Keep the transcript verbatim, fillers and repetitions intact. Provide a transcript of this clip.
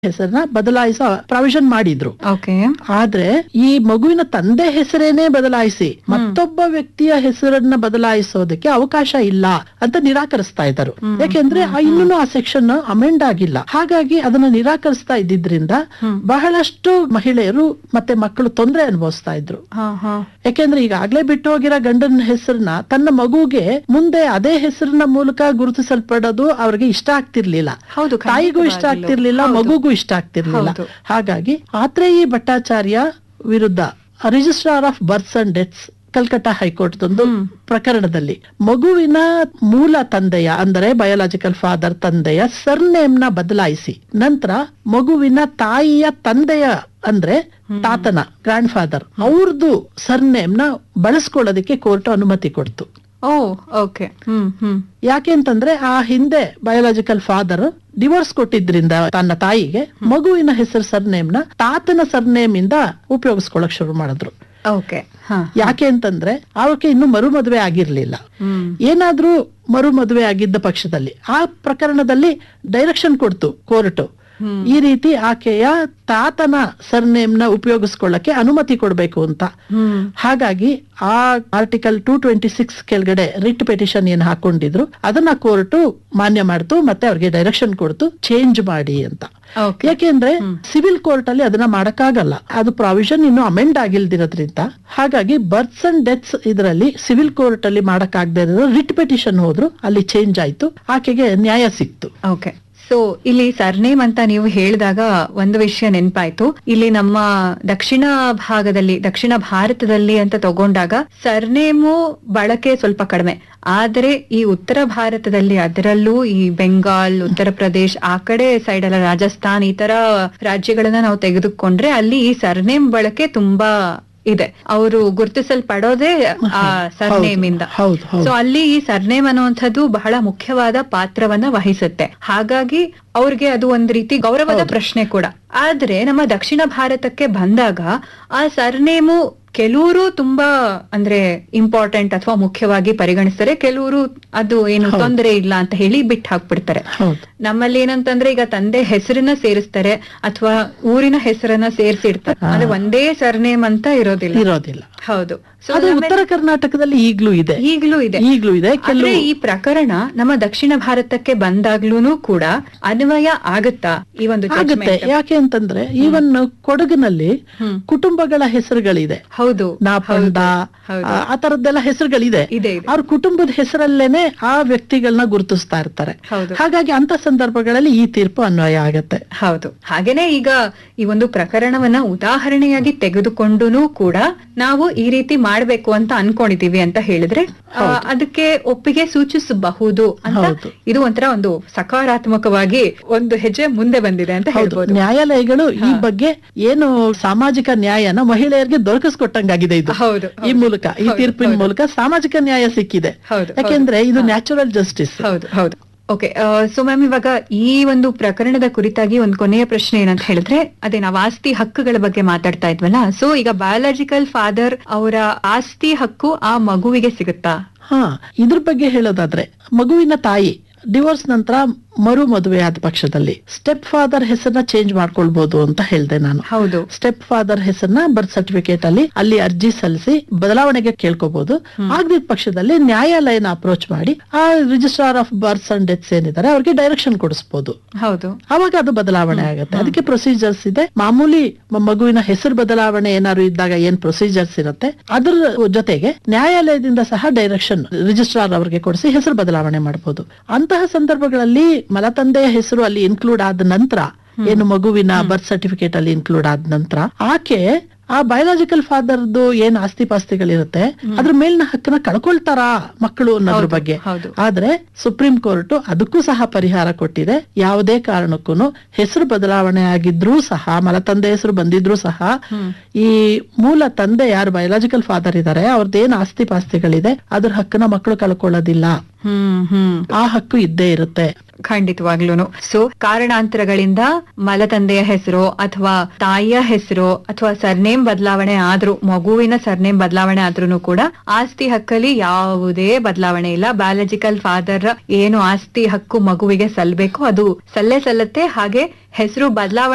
ಹೆಸರನ್ನ ಬದಲಾಯಿಸೋ ಪ್ರಾವಿಷನ್ ಮಾಡಿದ್ರು. ಓಕೆ. ಆದ್ರೆ ಈ ಮಗುವಿನ ತಂದೆ ಹೆಸರೇನೆ ಬದಲಾಯಿಸಿ ಮತ್ತೊಬ್ಬ ವ್ಯಕ್ತಿಯ ಹೆಸರನ್ನ ಬದಲಾಯಿಸೋದಕ್ಕೆ ಅವಕಾಶ ಇಲ್ಲ ಅಂತ ನಿರಾಕರಿಸ್ತಾ ಇದ್ದರು. ಯಾಕೆಂದ್ರೆ ಇನ್ನೂ ಆ ಸೆಕ್ಷನ್ ಅಮೆಂಡ್ ಆಗಿಲ್ಲ. ಹಾಗಾಗಿ ಅದನ್ನ ನಿರಾಕರಿಸ್ತಾ ಇದ್ದಿದ್ರಿಂದ ಬಹಳಷ್ಟು ಮಹಿಳೆಯರು ಮತ್ತೆ ಮಕ್ಕಳು ತೊಂದರೆ ಅನುಭವಿಸ್ತಾ ಇದ್ರು. ಯಾಕೆಂದ್ರೆ ಈಗಾಗ್ಲೇ ಬಿಟ್ಟು ಹೋಗಿರೋ ಗಂಡನ ಹೆಸರನ್ನ ತನ್ನ ಮಗುಗೆ ಮುಂದೆ ಅದೇ ಹೆಸರಿನ ಮೂಲಕ ಗುರುತಿಸಲ್ಪಡೋದು ಅವ್ರಿಗೆ ಇಷ್ಟ ಆಗ್ತಿರ್ಲಿಲ್ಲ. ತಾಯಿಗೂ ಇಷ್ಟ ಆಗ್ತಿರ್ಲಿಲ್ಲ, ಮಗುಗೂ ಇಷ್ಟ ಆಗ್ತಿರ್ಲಿಲ್ಲ. ಹಾಗಾಗಿ ಆತ್ರೇಯಿ ಭಟ್ಟಾಚಾರ್ಯ ವಿರುದ್ಧ registrar of berths and deaths Calcutta high court ಒಂದು ಪ್ರಕರಣದಲ್ಲಿ ಮಗುವಿನ ಮೂಲ ತಂದೆಯ ಅಂದರೆ ಬಯೋಲಾಜಿಕಲ್ ಫಾದರ್ ತಂದೆಯ ಸರ್ನೇಮ್ ನ ಬದಲಾಯಿಸಿ ನಂತರ ಮಗುವಿನ ತಾಯಿಯ ತಂದೆಯ ಅಂದ್ರೆ ತಾತನ ಗ್ರ್ಯಾಂಡ್ ಫಾದರ್ ಅವ್ರದ್ದು ಸರ್ನೇಮ್ ನ ಬಳಸ್ಕೊಳ್ಳೋದಕ್ಕೆ ಕೋರ್ಟ್ ಅನುಮತಿ ಕೊಡ್ತು. ಓ ಓಕೆ. ಹ್ಮ್ ಹ್ಮ್ ಯಾಕೆ ಅಂತಂದ್ರೆ ಆ ಹಿಂದೆ ಬಯೋಲಾಜಿಕಲ್ ಫಾದರ್ ಡಿವೋರ್ಸ್ ಕೊಟ್ಟಿದ್ರಿಂದ ತನ್ನ ತಾಯಿಗೆ ಮಗುವಿನ ಹೆಸರು ಸರ್ನೇಮ್ ನ ತಾತನ ಸರ್ನೇಮ್ ಇಂದ ಉಪಯೋಗಿಸ್ಕೊಳಕ್ ಶುರು ಮಾಡಿದ್ರು. ಓಕೆ. ಯಾಕೆ ಅಂತಂದ್ರೆ ಅವಕ್ಕೆ ಇನ್ನು ಮರು ಮದುವೆ ಆಗಿರ್ಲಿಲ್ಲ. ಏನಾದ್ರೂ ಮರು ಮದುವೆ ಆಗಿದ್ದ ಪಕ್ಷದಲ್ಲಿ ಆ ಪ್ರಕರಣದಲ್ಲಿ ಡೈರೆಕ್ಷನ್ ಕೊಡ್ತು ಕೋರ್ಟ್, ಈ ರೀತಿ ಆಕೆಯ ತಾತನ ಸರ್ನೇಮ್ ನ ಉಪಯೋಗಿಸ್ಕೊಳ್ಳಕ್ಕೆ ಅನುಮತಿ ಕೊಡ್ಬೇಕು ಅಂತ. ಹಾಗಾಗಿ ಆ ಆರ್ಟಿಕಲ್ ಟೂ ಟ್ವೆಂಟಿ ಸಿಕ್ಸ್ ಕೆಳಗಡೆ ರಿಟ್ ಪೆಟಿಷನ್ ಏನ್ ಹಾಕೊಂಡಿದ್ರು ಅದನ್ನ ಕೋರ್ಟ್ ಮಾನ್ಯ ಮಾಡ್ತು, ಮತ್ತೆ ಅವ್ರಿಗೆ ಡೈರೆಕ್ಷನ್ ಕೊಡ್ತು ಚೇಂಜ್ ಮಾಡಿ ಅಂತ. ಯಾಕೆಂದ್ರೆ ಸಿವಿಲ್ ಕೋರ್ಟ್ ಅಲ್ಲಿ ಅದನ್ನ ಮಾಡಕ್ಕಾಗಲ್ಲ, ಅದು ಪ್ರಾವಿಷನ್ ಇನ್ನು ಅಮೆಂಡ್ ಆಗಿಲ್ದಿರೋದ್ರಿಂದ. ಹಾಗಾಗಿ ಬರ್ತ್ಸ್ ಅಂಡ್ ಡೆತ್ಸ್ ಇದರಲ್ಲಿ ಸಿವಿಲ್ ಕೋರ್ಟ್ ಅಲ್ಲಿ ಮಾಡಕ್ಕಾಗದೇ ಇರೋ ರಿಟ್ ಪೆಟಿಷನ್ ಹೋದ್ರು, ಅಲ್ಲಿ ಚೇಂಜ್ ಆಯ್ತು, ಆಕೆಗೆ ನ್ಯಾಯ ಸಿಕ್ತು. ಓಕೆ. ಸೊ ಇಲ್ಲಿ ಸರ್ನೇಮ್ ಅಂತ ನೀವು ಹೇಳಿದಾಗ ಒಂದು ವಿಷಯ ನೆನಪಾಯ್ತು. ಇಲ್ಲಿ ನಮ್ಮ ದಕ್ಷಿಣ ಭಾಗದಲ್ಲಿ ದಕ್ಷಿಣ ಭಾರತದಲ್ಲಿ ಅಂತ ತಗೊಂಡಾಗ ಸರ್ನೇಮು ಬಳಕೆ ಸ್ವಲ್ಪ ಕಡಿಮೆ. ಆದ್ರೆ ಈ ಉತ್ತರ ಭಾರತದಲ್ಲಿ ಅದರಲ್ಲೂ ಈ ಬೆಂಗಾಲ್, ಉತ್ತರ ಪ್ರದೇಶ್ ಆ ಕಡೆ ಸೈಡ್ ಎಲ್ಲ ರಾಜಸ್ಥಾನ್ ಈ ತರ ರಾಜ್ಯಗಳನ್ನ ನಾವು ತೆಗೆದುಕೊಂಡ್ರೆ ಅಲ್ಲಿ ಈ ಸರ್ನೇಮ್ ಬಳಕೆ ತುಂಬಾ ಇದೆ. ಅವರು ಗುರುತಿಸಲ್ಪಡೋದೇ ಆ ಸರ್ನೇಮ್ ಇಂದ. ಸೊ ಅಲ್ಲಿ ಈ ಸರ್ನೇಮ್ ಅನ್ನುವಂಥದ್ದು ಬಹಳ ಮುಖ್ಯವಾದ ಪಾತ್ರವನ್ನ ವಹಿಸುತ್ತೆ. ಹಾಗಾಗಿ ಅವ್ರಿಗೆ ಅದು ಒಂದ್ ರೀತಿ ಗೌರವದ ಪ್ರಶ್ನೆ ಕೂಡ. ಆದ್ರೆ ನಮ್ಮ ದಕ್ಷಿಣ ಭಾರತಕ್ಕೆ ಬಂದಾಗ ಆ ಸರ್ನೇಮು ಕೆಲವರು ತುಂಬಾ ಅಂದ್ರೆ ಇಂಪಾರ್ಟೆಂಟ್ ಅಥವಾ ಮುಖ್ಯವಾಗಿ ಪರಿಗಣಿಸ್ತಾರೆ, ಕೆಲವರು ಅದು ಏನು ತೊಂದರೆ ಇಲ್ಲ ಅಂತ ಹೇಳಿ ಬಿಟ್ಟು ಹಾಕ್ಬಿಡ್ತಾರೆ. ನಮ್ಮಲ್ಲಿ ಏನಂತಂದ್ರೆ ಈಗ ತಂದೆ ಹೆಸರನ್ನ ಸೇರಿಸ್ತಾರೆ ಅಥವಾ ಊರಿನ ಹೆಸರನ್ನ ಸೇರಿಸಿಡ್ತಾರೆ, ಅಂದ್ರೆ ಒಂದೇ ಸರ್ನೇಮ್ ಅಂತ ಇರೋದಿಲ್ಲ ಇರೋದಿಲ್ಲ ಹೌದು. ಉತ್ತರ ಕರ್ನಾಟಕದಲ್ಲಿ ಈಗ್ಲೂ ಇದೆ ಈಗ್ಲೂ ಇದೆ ಈಗ್ಲೂ ಇದೆ ಆದ್ರೆ ಈ ಪ್ರಕರಣ ನಮ್ಮ ದಕ್ಷಿಣ ಭಾರತಕ್ಕೆ ಬಂದಾಗ್ಲೂನು ಕೂಡ ಅನ್ವಯ ಆಗುತ್ತಾ ಈ ಒಂದು ಆಗುತ್ತೆ. ಯಾಕೆ ಅಂತಂದ್ರೆ ಈವನ್ ಕೊಡಗಿನಲ್ಲಿ ಕುಟುಂಬಗಳ ಹೆಸರುಗಳಿದೆ. ಹೌದು, ನಾಪಂಡ ಆ ತರದ್ದೆಲ್ಲ ಹೆಸರುಗಳಿದೆ. ಅವ್ರ ಕುಟುಂಬದ ಹೆಸರಲ್ಲೇನೆ ಆ ವ್ಯಕ್ತಿಗಳನ್ನ ಗುರುತಿಸ್ತಾ ಇರ್ತಾರೆ. ಹಾಗಾಗಿ ಅಂತ ಸಂದರ್ಭಗಳಲ್ಲಿ ಈ ತೀರ್ಪು ಅನ್ವಯ ಆಗತ್ತೆ. ಹೌದು. ಹಾಗೇನೆ ಈಗ ಈ ಒಂದು ಪ್ರಕರಣವನ್ನ ಉದಾಹರಣೆಯಾಗಿ ತೆಗೆದುಕೊಂಡೂ ಕೂಡ ನಾವು ಈ ರೀತಿ ಮಾಡ್ಬೇಕು ಅಂತ ಅನ್ಕೊಂಡಿದೀವಿ ಅಂತ ಹೇಳಿದ್ರೆ ಅದಕ್ಕೆ ಒಪ್ಪಿಗೆ ಸೂಚಿಸಬಹುದು ಅಂತ ಇದು ಒಂಥರ ಒಂದು ಸಕಾರಾತ್ಮಕವಾಗಿ ಒಂದು ಹೆಜ್ಜೆ ಮುಂದೆ ಬಂದಿದೆ ಅಂತ ಹೇಳ್ಬೋದು. ನ್ಯಾಯಾಲಯಗಳು ಈ ಬಗ್ಗೆ ಏನು ಸಾಮಾಜಿಕ ನ್ಯಾಯನ ಮಹಿಳೆಯರಿಗೆ ದೊರಕಿಸ್ಕೊಟ್ಟಂಗಾಗಿದೆ ಇದು. ಹೌದು, ಈ ಮೂಲಕ ಈ ತೀರ್ಪಿನ ಮೂಲಕ ಸಾಮಾಜಿಕ ನ್ಯಾಯ ಸಿಕ್ಕಿದೆ. ಯಾಕೆಂದ್ರೆ ಇದು ನ್ಯಾಚುರಲ್ ಜಸ್ಟಿಸ್. ಹೌದು ಹೌದು ಓಕೆ. ಸೊ ಮ್ಯಾಮ್, ಇವಾಗ ಈ ಒಂದು ಪ್ರಕರಣದ ಕುರಿತಾಗಿ ಒಂದು ಕೊನೆಯ ಪ್ರಶ್ನೆ ಏನಂತ ಹೇಳಿದ್ರೆ ಅದೇ ನಾವು ಆಸ್ತಿ ಹಕ್ಕುಗಳ ಬಗ್ಗೆ ಮಾತಾಡ್ತಾ ಇದ್ವಲ್ಲ. ಸೊ ಈಗ ಬಯಾಲಜಿಕಲ್ ಫಾದರ್ ಅವರ ಆಸ್ತಿ ಹಕ್ಕು ಆ ಮಗುವಿಗೆ ಸಿಗುತ್ತಾ? ಹಾ, ಇದ್ರ ಬಗ್ಗೆ ಹೇಳೋದಾದ್ರೆ ಮಗುವಿನ ತಾಯಿ ಡಿವೋರ್ಸ್ ನಂತರ ಮರು ಮದುವೆ ಆದ ಪಕ್ಷದಲ್ಲಿ ಸ್ಟೆಪ್ ಫಾದರ್ ಹೆಸರನ್ನ ಚೇಂಜ್ ಮಾಡ್ಕೊಳ್ಬಹುದು ಅಂತ ಹೇಳ್ದೆ ನಾನು. ಹೌದು. ಸ್ಟೆಪ್ ಫಾದರ್ ಹೆಸರನ್ನ ಬರ್ತ್ ಸರ್ಟಿಫಿಕೇಟ್ ಅಲ್ಲಿ ಅಲ್ಲಿ ಅರ್ಜಿ ಸಲ್ಲಿಸಿ ಬದಲಾವಣೆಗೆ ಕೇಳ್ಕೋಬಹುದು. ಆಗದಿದ್ದ ಪಕ್ಷದಲ್ಲಿ ನ್ಯಾಯಾಲಯನ ಅಪ್ರೋಚ್ ಮಾಡಿ ಆ registrar of berths and deaths ಏನಿದ್ದಾರೆ ಅವ್ರಿಗೆ ಡೈರೆಕ್ಷನ್ ಕೊಡಿಸಬಹುದು. ಹೌದು. ಅವಾಗ ಅದು ಬದಲಾವಣೆ ಆಗುತ್ತೆ. ಅದಕ್ಕೆ ಪ್ರೊಸೀಜರ್ಸ್ ಇದೆ. ಮಾಮೂಲಿ ಮಗುವಿನ ಹೆಸರು ಬದಲಾವಣೆ ಏನಾದ್ರು ಇದ್ದಾಗ ಏನ್ ಪ್ರೊಸೀಜರ್ಸ್ ಇರುತ್ತೆ ಅದ್ರ ಜೊತೆಗೆ ನ್ಯಾಯಾಲಯದಿಂದ ಸಹ ಡೈರೆಕ್ಷನ್ ರಿಜಿಸ್ಟ್ರಾರ್ ಅವರಿಗೆ ಕೊಡಿಸಿ ಹೆಸರು ಬದಲಾವಣೆ ಮಾಡಬಹುದು. ಅಂತಹ ಸಂದರ್ಭಗಳಲ್ಲಿ ಮಲತಂದೆಯ ಹೆಸರು ಅಲ್ಲಿ ಇನ್ಕ್ಲೂಡ್ ಆದ ನಂತರ ಏನು ಮಗುವಿನ ಬರ್ತ್ ಸರ್ಟಿಫಿಕೇಟ್ ಅಲ್ಲಿ ಇನ್ಕ್ಲೂಡ್ ಆದ ನಂತರ ಆಕೆ ಆ ಬಯೋಲಾಜಿಕಲ್ ಫಾದರ್ದು ಏನ್ ಆಸ್ತಿ ಪಾಸ್ತಿಗಳಿರುತ್ತೆ ಅದ್ರ ಮೇಲಿನ ಹಕ್ಕನ್ನ ಕಳ್ಕೊಳ್ತಾರಾ ಮಕ್ಕಳು ಅನ್ನೋದ್ರ ಬಗ್ಗೆ. ಆದ್ರೆ ಸುಪ್ರೀಂ ಕೋರ್ಟ್ ಅದಕ್ಕೂ ಸಹ ಪರಿಹಾರ ಕೊಟ್ಟಿದೆ. ಯಾವುದೇ ಕಾರಣಕ್ಕೂ ಹೆಸರು ಬದಲಾವಣೆ ಆಗಿದ್ರೂ ಸಹ ಮಲತಂದೆ ಹೆಸರು ಬಂದಿದ್ರು ಸಹ ಈ ಮೂಲ ತಂದೆ ಯಾರು ಬಯೋಲಾಜಿಕಲ್ ಫಾದರ್ ಇದಾರೆ ಅವ್ರದ್ದೇನ್ ಆಸ್ತಿ ಪಾಸ್ತಿಗಳಿದೆ ಅದ್ರ ಹಕ್ಕನ್ನ ಮಕ್ಕಳು ಕಳ್ಕೊಳ್ಳೋದಿಲ್ಲ. ಹ್ಮ್ ಹ್ಮ್ ಆ ಹಕ್ಕು ಇದ್ದೇ ಇರುತ್ತೆ. ಖಂಡಿತವಾಗ್ಲೂನು. ಸೊ ಕಾರಣಾಂತರಗಳಿಂದ ಮಲತಂದೆಯ ಹೆಸರು ಅಥವಾ ತಾಯಿಯ ಹೆಸರು ಅಥವಾ ಸರ್ನೇಮ್ ಬದಲಾವಣೆ ಆದ್ರೂ ಮಗುವಿನ ಸರ್ನೇಮ್ ಬದಲಾವಣೆ ಆದ್ರೂ ಕೂಡ ಆಸ್ತಿ ಹಕ್ಕಲ್ಲಿ ಯಾವುದೇ ಬದಲಾವಣೆ ಇಲ್ಲ. ಬಯಾಲಜಿಕಲ್ ಫಾದರ್ ಏನು ಆಸ್ತಿ ಹಕ್ಕು ಮಗುವಿಗೆ ಸಲ್ಲಬೇಕು ಅದು ಸಲ್ಲೇ ಸಲ್ಲತ್ತೆ. ಹಾಗೆ ಹೆಸರು ಬದಲಾವಣೆ